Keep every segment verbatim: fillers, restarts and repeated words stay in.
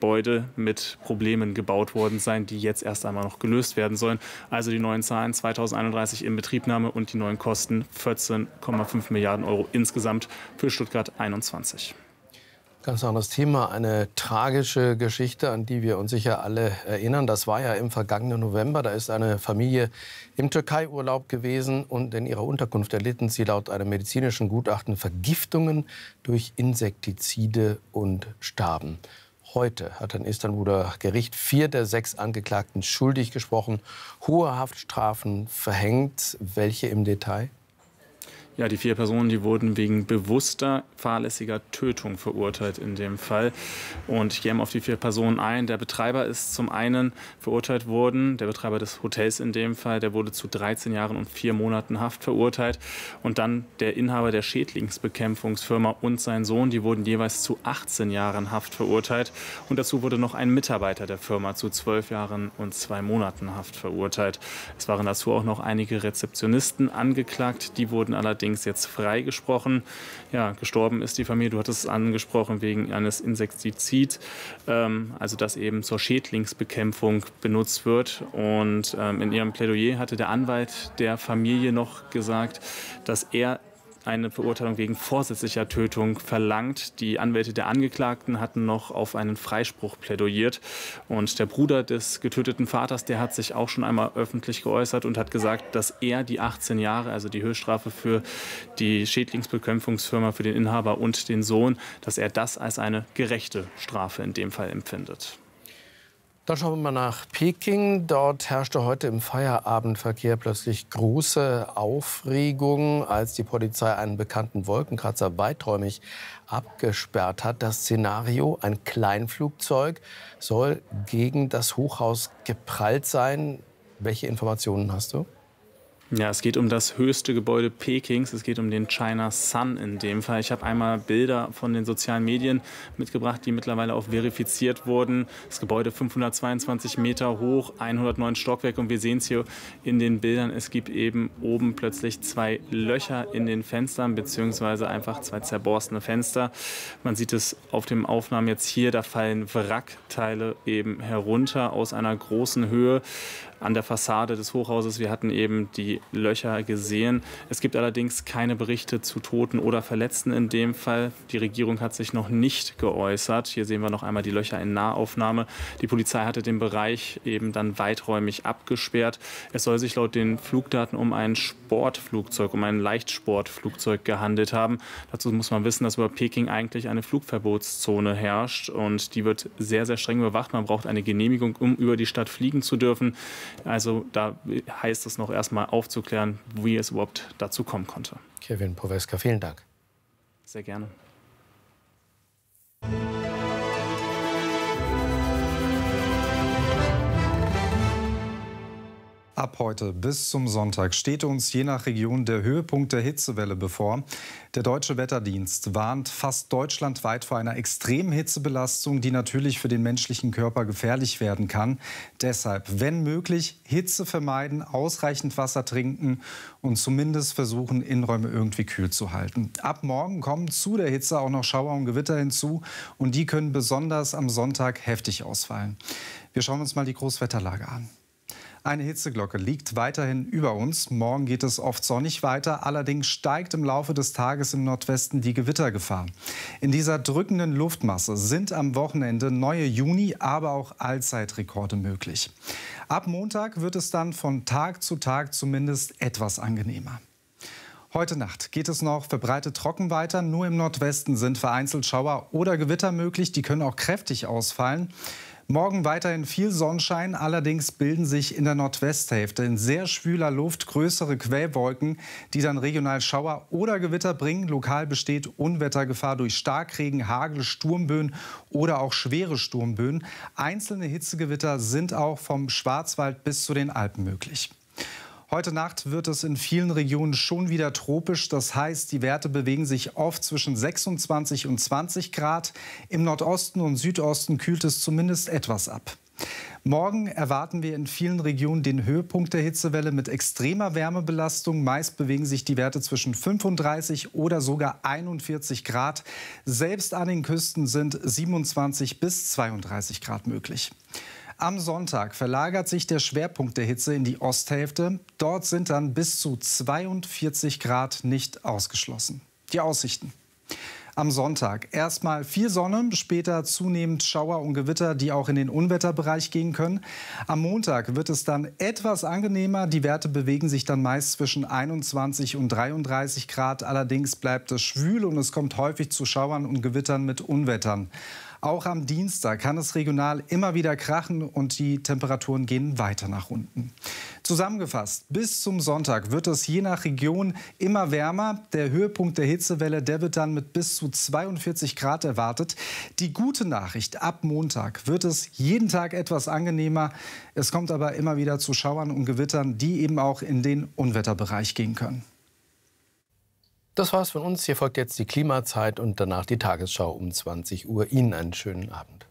Gebäude mit Problemen gebaut worden sein, die jetzt erst einmal noch gelöst werden sollen. Also die neuen Zahlen zweitausendeinunddreißig in Betriebnahme und die neuen Kosten vierzehn Komma fünf Milliarden Euro insgesamt für Stuttgart einundzwanzig. Ganz anderes Thema, eine tragische Geschichte, an die wir uns sicher alle erinnern. Das war ja im vergangenen November. Da ist eine Familie im Türkei-Urlaub gewesen und in ihrer Unterkunft erlitten sie laut einem medizinischen Gutachten Vergiftungen durch Insektizide und starben. Heute hat ein Istanbuler Gericht vier der sechs Angeklagten schuldig gesprochen, hohe Haftstrafen verhängt. Welche im Detail? Ja, die vier Personen, die wurden wegen bewusster, fahrlässiger Tötung verurteilt in dem Fall. Und ich gehe mal auf die vier Personen ein. Der Betreiber ist zum einen verurteilt worden, der Betreiber des Hotels in dem Fall, der wurde zu dreizehn Jahren und vier Monaten Haft verurteilt. Und dann der Inhaber der Schädlingsbekämpfungsfirma und sein Sohn, die wurden jeweils zu achtzehn Jahren Haft verurteilt. Und dazu wurde noch ein Mitarbeiter der Firma zu zwölf Jahren und zwei Monaten Haft verurteilt. Es waren dazu auch noch einige Rezeptionisten angeklagt, die wurden allerdings jetzt freigesprochen. Ja, gestorben ist die Familie, du hattest es angesprochen, wegen eines Insektizids, ähm, also das eben zur Schädlingsbekämpfung benutzt wird. Und ähm, in ihrem Plädoyer hatte der Anwalt der Familie noch gesagt, dass er eine Verurteilung wegen vorsätzlicher Tötung verlangt. Die Anwälte der Angeklagten hatten noch auf einen Freispruch plädiert. Und der Bruder des getöteten Vaters, der hat sich auch schon einmal öffentlich geäußert und hat gesagt, dass er die achtzehn Jahre, also die Höchststrafe für die Schädlingsbekämpfungsfirma, für den Inhaber und den Sohn, dass er das als eine gerechte Strafe in dem Fall empfindet. Dann schauen wir mal nach Peking. Dort herrschte heute im Feierabendverkehr plötzlich große Aufregung, als die Polizei einen bekannten Wolkenkratzer weiträumig abgesperrt hat. Das Szenario, ein Kleinflugzeug soll gegen das Hochhaus geprallt sein. Welche Informationen hast du? Ja, es geht um das höchste Gebäude Pekings. Es geht um den China Sun in dem Fall. Ich habe einmal Bilder von den sozialen Medien mitgebracht, die mittlerweile auch verifiziert wurden. Das Gebäude fünfhundertzweiundzwanzig Meter hoch, hundertneun Stockwerke. Und wir sehen es hier in den Bildern. Es gibt eben oben plötzlich zwei Löcher in den Fenstern, beziehungsweise einfach zwei zerborstene Fenster. Man sieht es auf den Aufnahmen jetzt hier. Da fallen Wrackteile eben herunter aus einer großen Höhe an der Fassade des Hochhauses. Wir hatten eben die Löcher gesehen. Es gibt allerdings keine Berichte zu Toten oder Verletzten in dem Fall. Die Regierung hat sich noch nicht geäußert. Hier sehen wir noch einmal die Löcher in Nahaufnahme. Die Polizei hatte den Bereich eben dann weiträumig abgesperrt. Es soll sich laut den Flugdaten um ein Sportflugzeug, um ein Leichtsportflugzeug gehandelt haben. Dazu muss man wissen, dass über Peking eigentlich eine Flugverbotszone herrscht und die wird sehr, sehr streng überwacht. Man braucht eine Genehmigung, um über die Stadt fliegen zu dürfen. Also da heißt es noch erstmal aufzuklären, wie es überhaupt dazu kommen konnte. Kevin Poweska, vielen Dank. Sehr gerne. Ab heute bis zum Sonntag steht uns je nach Region der Höhepunkt der Hitzewelle bevor. Der Deutsche Wetterdienst warnt fast deutschlandweit vor einer extremen Hitzebelastung, die natürlich für den menschlichen Körper gefährlich werden kann. Deshalb, wenn möglich, Hitze vermeiden, ausreichend Wasser trinken und zumindest versuchen, Innenräume irgendwie kühl zu halten. Ab morgen kommen zu der Hitze auch noch Schauer und Gewitter hinzu und die können besonders am Sonntag heftig ausfallen. Wir schauen uns mal die Großwetterlage an. Eine Hitzeglocke liegt weiterhin über uns. Morgen geht es oft sonnig weiter. Allerdings steigt im Laufe des Tages im Nordwesten die Gewittergefahr. In dieser drückenden Luftmasse sind am Wochenende neue Juni-, aber auch Allzeitrekorde möglich. Ab Montag wird es dann von Tag zu Tag zumindest etwas angenehmer. Heute Nacht geht es noch verbreitet trocken weiter. Nur im Nordwesten sind vereinzelt Schauer oder Gewitter möglich. Die können auch kräftig ausfallen. Morgen weiterhin viel Sonnenschein, allerdings bilden sich in der Nordwesthälfte in sehr schwüler Luft größere Quellwolken, die dann regional Schauer oder Gewitter bringen. Lokal besteht Unwettergefahr durch Starkregen, Hagel, Sturmböen oder auch schwere Sturmböen. Einzelne Hitzegewitter sind auch vom Schwarzwald bis zu den Alpen möglich. Heute Nacht wird es in vielen Regionen schon wieder tropisch. Das heißt, die Werte bewegen sich oft zwischen sechsundzwanzig und zwanzig Grad. Im Nordosten und Südosten kühlt es zumindest etwas ab. Morgen erwarten wir in vielen Regionen den Höhepunkt der Hitzewelle mit extremer Wärmebelastung. Meist bewegen sich die Werte zwischen fünfunddreißig oder sogar einundvierzig Grad. Selbst an den Küsten sind siebenundzwanzig bis zweiunddreißig Grad möglich. Am Sonntag verlagert sich der Schwerpunkt der Hitze in die Osthälfte. Dort sind dann bis zu zweiundvierzig Grad nicht ausgeschlossen. Die Aussichten. Am Sonntag erstmal viel Sonne, später zunehmend Schauer und Gewitter, die auch in den Unwetterbereich gehen können. Am Montag wird es dann etwas angenehmer. Die Werte bewegen sich dann meist zwischen einundzwanzig und dreiunddreißig Grad. Allerdings bleibt es schwül und es kommt häufig zu Schauern und Gewittern mit Unwettern. Auch am Dienstag kann es regional immer wieder krachen und die Temperaturen gehen weiter nach unten. Zusammengefasst, bis zum Sonntag wird es je nach Region immer wärmer. Der Höhepunkt der Hitzewelle, der wird dann mit bis zu zweiundvierzig Grad erwartet. Die gute Nachricht, ab Montag wird es jeden Tag etwas angenehmer. Es kommt aber immer wieder zu Schauern und Gewittern, die eben auch in den Unwetterbereich gehen können. Das war's von uns. Hier folgt jetzt die Klimazeit und danach die Tagesschau um zwanzig Uhr. Ihnen einen schönen Abend.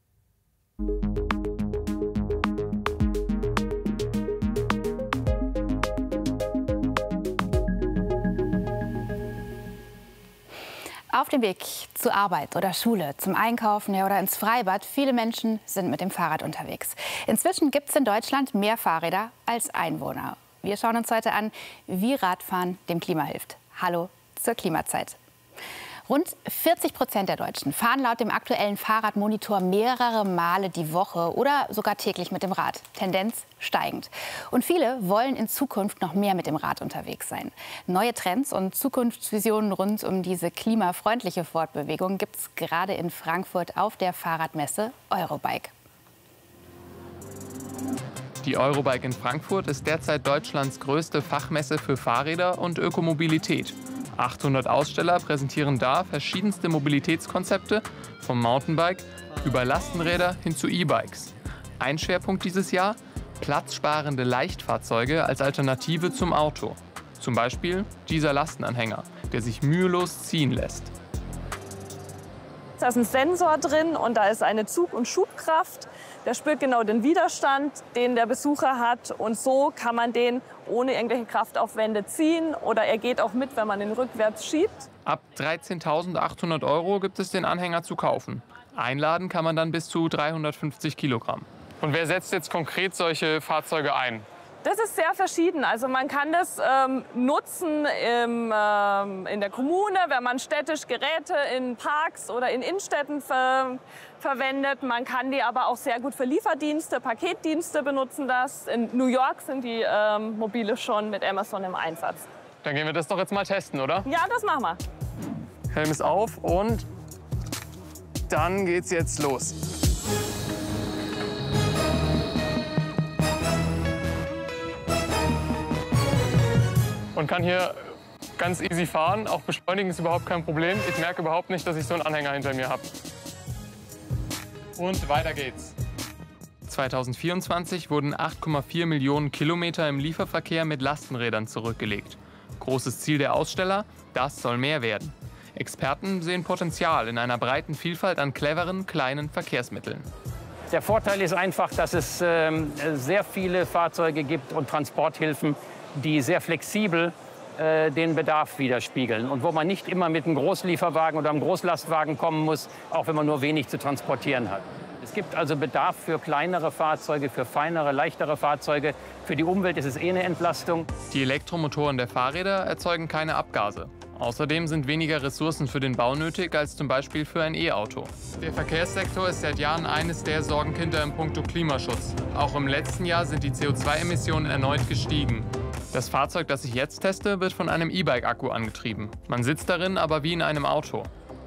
Auf dem Weg zur Arbeit oder Schule, zum Einkaufen ja, oder ins Freibad. Viele Menschen sind mit dem Fahrrad unterwegs. Inzwischen gibt es in Deutschland mehr Fahrräder als Einwohner. Wir schauen uns heute an, wie Radfahren dem Klima hilft. Hallo zur Klimazeit. Rund vierzig Prozent der Deutschen fahren laut dem aktuellen Fahrradmonitor mehrere Male die Woche oder sogar täglich mit dem Rad. Tendenz steigend. Und viele wollen in Zukunft noch mehr mit dem Rad unterwegs sein. Neue Trends und Zukunftsvisionen rund um diese klimafreundliche Fortbewegung gibt es gerade in Frankfurt auf der Fahrradmesse Eurobike. Die Eurobike in Frankfurt ist derzeit Deutschlands größte Fachmesse für Fahrräder und Ökomobilität. achthundert Aussteller präsentieren da verschiedenste Mobilitätskonzepte, vom Mountainbike über Lastenräder hin zu E-Bikes. Ein Schwerpunkt dieses Jahr: platzsparende Leichtfahrzeuge als Alternative zum Auto. Zum Beispiel dieser Lastenanhänger, der sich mühelos ziehen lässt. Da ist ein Sensor drin und da ist eine Zug- und Schubkraft. Der spürt genau den Widerstand, den der Besucher hat. Und so kann man den ohne irgendwelche Kraftaufwände ziehen. Oder er geht auch mit, wenn man ihn rückwärts schiebt. Ab dreizehntausendachthundert Euro gibt es den Anhänger zu kaufen. Einladen kann man dann bis zu dreihundertfünfzig Kilogramm. Und wer setzt jetzt konkret solche Fahrzeuge ein? Das ist sehr verschieden. Also man kann das ähm, nutzen im, ähm, in der Kommune, wenn man städtisch Geräte in Parks oder in Innenstädten ver verwendet. Man kann die aber auch sehr gut für Lieferdienste, Paketdienste benutzen das. In New York sind die ähm, Mobile schon mit Amazon im Einsatz. Dann gehen wir das doch jetzt mal testen, oder? Ja, das machen wir. Helm ist auf und dann geht's jetzt los. Und kann hier ganz easy fahren. Auch beschleunigen ist überhaupt kein Problem. Ich merke überhaupt nicht, dass ich so einen Anhänger hinter mir habe. Und weiter geht's. zweitausendvierundzwanzig wurden acht Komma vier Millionen Kilometer im Lieferverkehr mit Lastenrädern zurückgelegt. Großes Ziel der Aussteller: das soll mehr werden. Experten sehen Potenzial in einer breiten Vielfalt an cleveren, kleinen Verkehrsmitteln. Der Vorteil ist einfach, dass es äh, sehr viele Fahrzeuge gibt und Transporthilfen, die sehr flexibel äh, den Bedarf widerspiegeln und wo man nicht immer mit einem Großlieferwagen oder einem Großlastwagen kommen muss, auch wenn man nur wenig zu transportieren hat. Es gibt also Bedarf für kleinere Fahrzeuge, für feinere, leichtere Fahrzeuge. Für die Umwelt ist es eh eine Entlastung. Die Elektromotoren der Fahrräder erzeugen keine Abgase. Außerdem sind weniger Ressourcen für den Bau nötig als zum Beispiel für ein E-Auto. Der Verkehrssektor ist seit Jahren eines der Sorgenkinder in puncto Klimaschutz. Auch im letzten Jahr sind die C O zwei Emissionen erneut gestiegen. Das Fahrzeug, das ich jetzt teste, wird von einem E-Bike-Akku angetrieben. Man sitzt darin aber wie in einem Auto.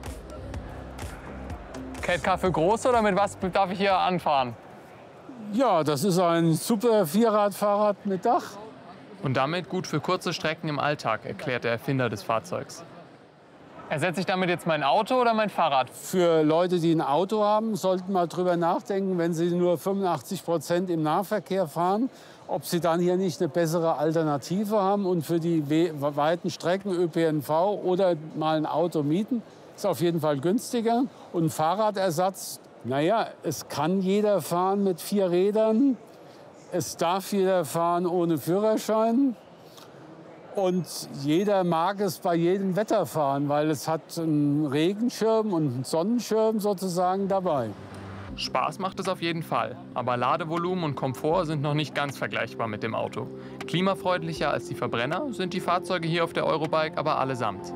Catcar für groß oder mit was darf ich hier anfahren? Ja, das ist ein super Vierradfahrrad mit Dach. Und damit gut für kurze Strecken im Alltag, erklärt der Erfinder des Fahrzeugs. Ersetze ich damit jetzt mein Auto oder mein Fahrrad? Für Leute, die ein Auto haben, sollten mal drüber nachdenken, wenn sie nur fünfundachtzig Prozent im Nahverkehr fahren, ob sie dann hier nicht eine bessere Alternative haben und für die weiten Strecken Ö P N V oder mal ein Auto mieten. Ist auf jeden Fall günstiger. Und ein Fahrradersatz Naja, es kann jeder fahren mit vier Rädern. Es darf jeder fahren ohne Führerschein. Und jeder mag es bei jedem Wetter fahren, weil es hat einen Regenschirm und einen Sonnenschirm sozusagen dabei. Spaß macht es auf jeden Fall, aber Ladevolumen und Komfort sind noch nicht ganz vergleichbar mit dem Auto. Klimafreundlicher als die Verbrenner sind die Fahrzeuge hier auf der Eurobike aber allesamt.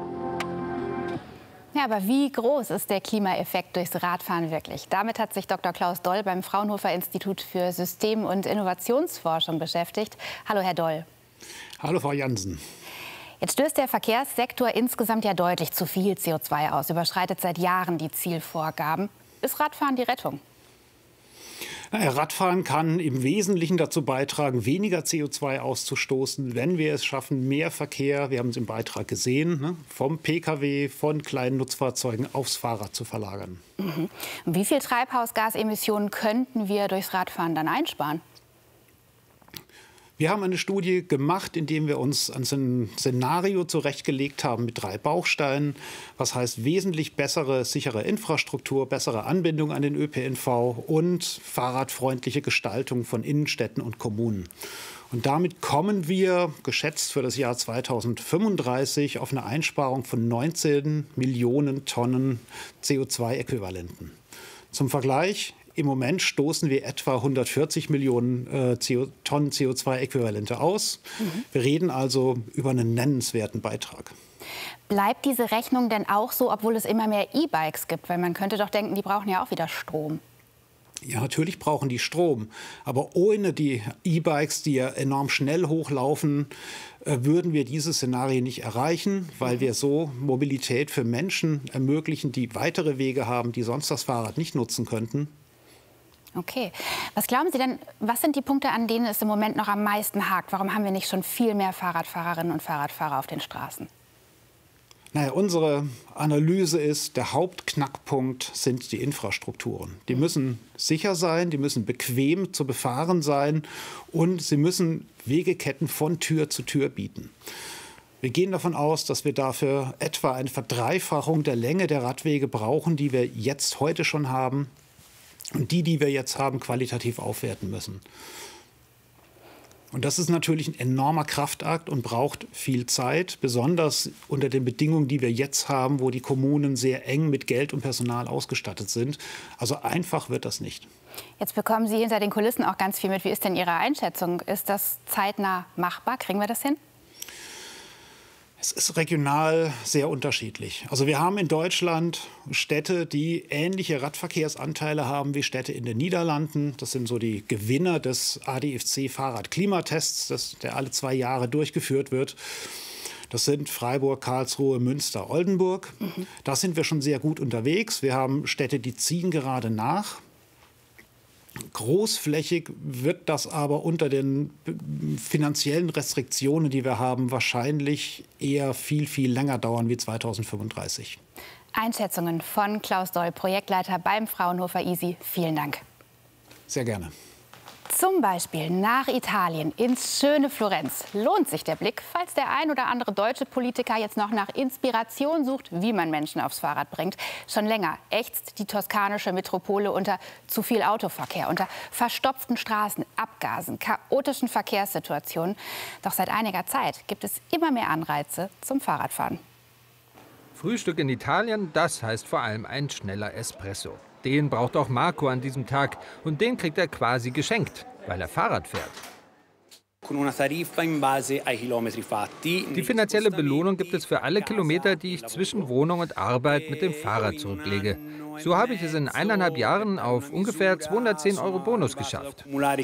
Ja, aber wie groß ist der Klimaeffekt durchs Radfahren wirklich? Damit hat sich Doktor Klaus Doll beim Fraunhofer Institut für System- und Innovationsforschung beschäftigt. Hallo, Herr Doll. Hallo, Frau Jansen. Jetzt stößt der Verkehrssektor insgesamt ja deutlich zu viel C O zwei aus, überschreitet seit Jahren die Zielvorgaben. Ist Radfahren die Rettung? Naja, Radfahren kann im Wesentlichen dazu beitragen, weniger C O zwei auszustoßen, wenn wir es schaffen, mehr Verkehr, wir haben es im Beitrag gesehen, ne, vom Pkw, von kleinen Nutzfahrzeugen aufs Fahrrad zu verlagern. Mhm. Und wie viel Treibhausgasemissionen könnten wir durchs Radfahren dann einsparen? Wir haben eine Studie gemacht, in der wir uns ein Szenario zurechtgelegt haben mit drei Bausteinen. Was heißt wesentlich bessere, sichere Infrastruktur, bessere Anbindung an den Ö P N V und fahrradfreundliche Gestaltung von Innenstädten und Kommunen. Und damit kommen wir, geschätzt für das Jahr zweitausendfünfunddreißig, auf eine Einsparung von neunzehn Millionen Tonnen C O zwei Äquivalenten. Zum Vergleich: Im Moment stoßen wir etwa hundertvierzig Millionen äh, CO Tonnen C O zwei Äquivalente aus. Mhm. Wir reden also über einen nennenswerten Beitrag. Bleibt diese Rechnung denn auch so, obwohl es immer mehr E-Bikes gibt? Weil man könnte doch denken, die brauchen ja auch wieder Strom. Ja, natürlich brauchen die Strom. Aber ohne die E-Bikes, die ja enorm schnell hochlaufen, äh, würden wir diese Szenarien nicht erreichen, weil wir so Mobilität für Menschen ermöglichen, die weitere Wege haben, die sonst das Fahrrad nicht nutzen könnten. Okay. Was glauben Sie denn, was sind die Punkte, an denen es im Moment noch am meisten hakt? Warum haben wir nicht schon viel mehr Fahrradfahrerinnen und Fahrradfahrer auf den Straßen? Naja, unsere Analyse ist, der Hauptknackpunkt sind die Infrastrukturen. Die müssen sicher sein, die müssen bequem zu befahren sein und sie müssen Wegeketten von Tür zu Tür bieten. Wir gehen davon aus, dass wir dafür etwa eine Verdreifachung der Länge der Radwege brauchen, die wir jetzt heute schon haben. Und die, die wir jetzt haben, qualitativ aufwerten müssen. Und das ist natürlich ein enormer Kraftakt und braucht viel Zeit, besonders unter den Bedingungen, die wir jetzt haben, wo die Kommunen sehr eng mit Geld und Personal ausgestattet sind. Also einfach wird das nicht. Jetzt bekommen Sie hinter den Kulissen auch ganz viel mit. Wie ist denn Ihre Einschätzung? Ist das zeitnah machbar? Kriegen wir das hin? Es ist regional sehr unterschiedlich. Also wir haben in Deutschland Städte, die ähnliche Radverkehrsanteile haben wie Städte in den Niederlanden. Das sind so die Gewinner des A D F C-Fahrradklimatests, der alle zwei Jahre durchgeführt wird. Das sind Freiburg, Karlsruhe, Münster, Oldenburg. Mhm. Da sind wir schon sehr gut unterwegs. Wir haben Städte, die ziehen gerade nach. Großflächig wird das aber unter den finanziellen Restriktionen, die wir haben, wahrscheinlich eher viel, viel länger dauern wie zweitausendfünfunddreißig. Einschätzungen von Klaus Doll, Projektleiter beim Fraunhofer I S I. Vielen Dank. Sehr gerne. Zum Beispiel nach Italien, ins schöne Florenz. Lohnt sich der Blick, falls der ein oder andere deutsche Politiker jetzt noch nach Inspiration sucht, wie man Menschen aufs Fahrrad bringt. Schon länger ächzt die toskanische Metropole unter zu viel Autoverkehr, unter verstopften Straßen, Abgasen, chaotischen Verkehrssituationen. Doch seit einiger Zeit gibt es immer mehr Anreize zum Fahrradfahren. Frühstück in Italien, das heißt vor allem ein schneller Espresso. Den braucht auch Marco an diesem Tag und den kriegt er quasi geschenkt, weil er Fahrrad fährt. Die finanzielle Belohnung gibt es für alle Kilometer, die ich zwischen Wohnung und Arbeit mit dem Fahrrad zurücklege. So habe ich es in eineinhalb Jahren auf ungefähr zweihundertzehn Euro Bonus geschafft.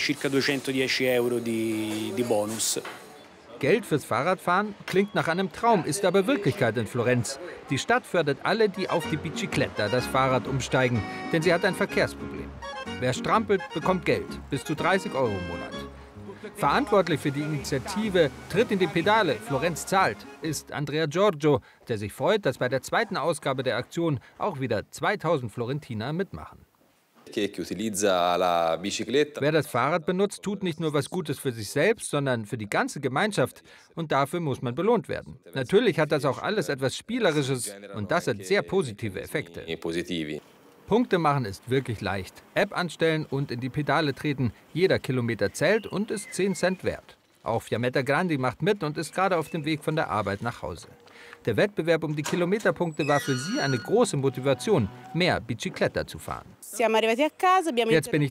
Geld fürs Fahrradfahren klingt nach einem Traum, ist aber Wirklichkeit in Florenz. Die Stadt fördert alle, die auf die Bicicletta, das Fahrrad, umsteigen, denn sie hat ein Verkehrsproblem. Wer strampelt, bekommt Geld, bis zu dreißig Euro im Monat. Verantwortlich für die Initiative Tritt in die Pedale, Florenz zahlt, ist Andrea Giorgio, der sich freut, dass bei der zweiten Ausgabe der Aktion auch wieder zweitausend Florentiner mitmachen. Wer das Fahrrad benutzt, tut nicht nur was Gutes für sich selbst, sondern für die ganze Gemeinschaft. Und dafür muss man belohnt werden. Natürlich hat das auch alles etwas Spielerisches und das hat sehr positive Effekte. Punkte machen ist wirklich leicht. App anstellen und in die Pedale treten. Jeder Kilometer zählt und ist zehn Cent wert. Auch Fiammetta Grandi macht mit und ist gerade auf dem Weg von der Arbeit nach Hause. Der Wettbewerb um die Kilometerpunkte war für sie eine große Motivation, mehr Bicicletta zu fahren. Jetzt bin ich